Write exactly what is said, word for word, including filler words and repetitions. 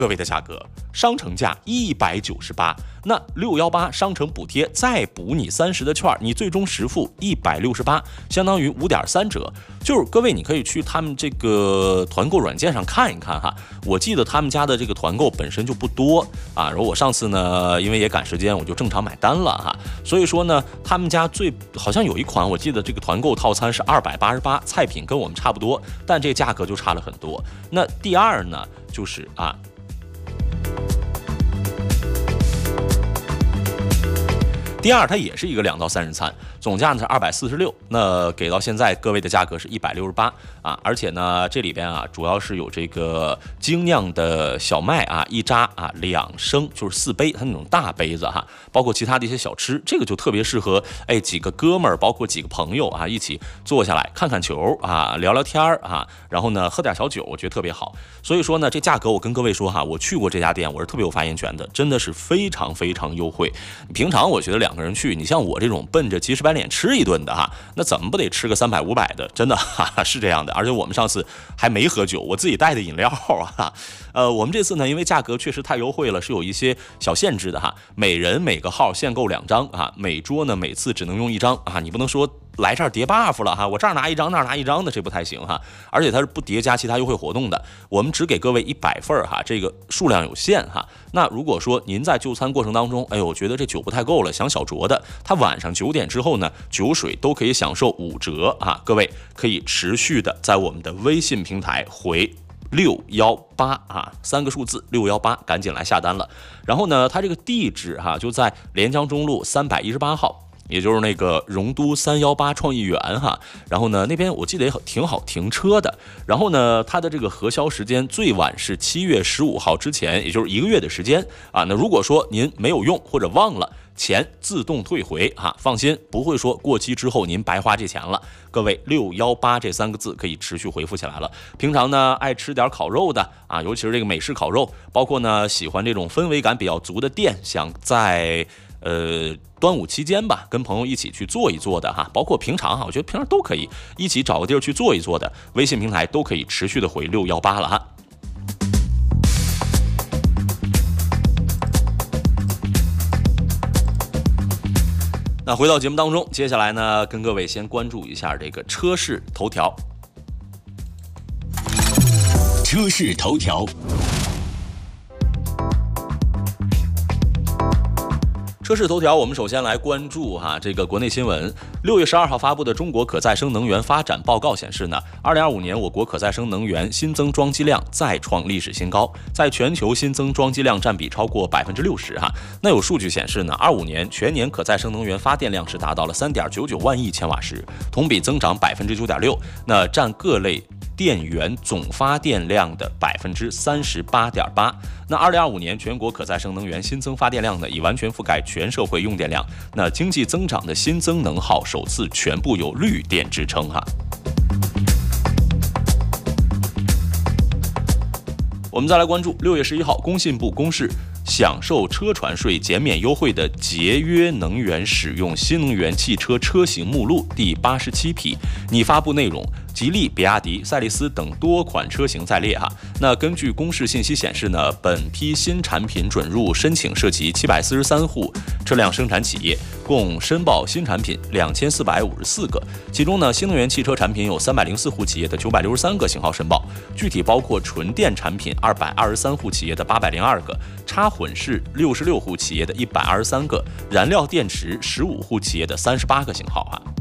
各位的价格，商城价一百九十八，那六一八商城补贴再补你三十的券，你最终实付一百六十八，相当于五点三折。就是各位，你可以去他们这个团购软件上看一看哈。我记得他们家的这个团购本身就不多啊，然后我上次呢，因为也赶时间，我就正常买单了哈。所以说呢，他们家最好像有一款，我记得这个团购套餐是二百八十八，菜品跟我们差不多，但这价格就差了很多。那第二呢，就是啊。第二，它也是一个两到三人餐，总价呢是二百四十六，那给到现在各位的价格是一百六十八啊，而且呢这里边啊主要是有这个精酿的小麦啊一扎啊两升，就是四杯，它那种大杯子哈，包括其他的一些小吃，这个就特别适合哎几个哥们儿，包括几个朋友啊一起坐下来看看球啊，聊聊天啊，然后呢喝点小酒，我觉得特别好。所以说呢这价格我跟各位说哈，我去过这家店，我是特别有发言权的，真的是非常非常优惠。平常我觉得两个人去，你像我这种奔着急赤白脸吃一顿的哈，那怎么不得吃个三百五百的？真的哈是这样的。而且我们上次还没喝酒，我自己带的饮料啊。呃，我们这次呢，因为价格确实太优惠了，是有一些小限制的哈。每人每个号限购两张啊，每桌呢每次只能用一张啊，你不能说来这儿叠 buff 了哈，我这儿拿一张那儿拿一张的，这不太行哈。而且它是不叠加其他优惠活动的，我们只给各位一百份哈，这个数量有限哈。那如果说您在就餐过程当中，哎呦，我觉得这酒不太够了，想小酌的，它晚上九点之后呢，酒水都可以享受五折啊。各位可以持续的在我们的微信平台回六一八啊，三个数字六一八，赶紧来下单了。然后呢，它这个地址哈、啊、就在连江中路三百一十八号。也就是那个荣都三一八创意园哈，然后呢那边我记得也挺好停车的，然后呢它的这个核销时间最晚是七月十五号之前，也就是一个月的时间啊。那如果说您没有用或者忘了，钱自动退回啊，放心，不会说过期之后您白花这钱了。各位六一八这三个字可以持续回复起来了。平常呢爱吃点烤肉的啊，尤其是这个美式烤肉，包括呢喜欢这种氛围感比较足的店，想在呃，端午期间吧，跟朋友一起去做一做的哈，包括平常哈，我觉得平常都可以一起找个地儿去做一做的，微信平台都可以持续的回六一八了哈。那回到节目当中，接下来呢，跟各位先关注一下这个车市头条。 车市头条。 车市头条，我们首先来关注哈这个国内新闻。六月十二号发布的中国可再生能源发展报告显示呢，二零二五年我国可再生能源新增装机量再创历史新高，在全球新增装机量占比超过百分之六十哈。那有数据显示呢，二五年全年可再生能源发电量是达到了三点九九万亿千瓦时，同比增长百分之九点六，那占各类电源总发电量的百分之三十八点八。那二零二五年全国可再生能源新增发电量呢，已完全覆盖全社会用电量。那经济增长的新增能耗首次全部由绿电支撑哈。我们再来关注六月十一号，工信部公示享受车船税减免优惠的节约能源使用新能源汽车车型目录第八十七批，拟发布内容，吉利、比亚迪、赛力斯等多款车型在列哈。那根据公示信息显示呢，本批新产品准入申请涉及七百四十三户车辆生产企业，共申报新产品两千四百五十四个，其中呢，新能源汽车产品有三百零四户企业的九百六十三个型号申报，具体包括纯电产品二百二十三户企业的八百零二个，插混式六十六户企业的一百二十三个，燃料电池十五户企业的三十八个型号哈。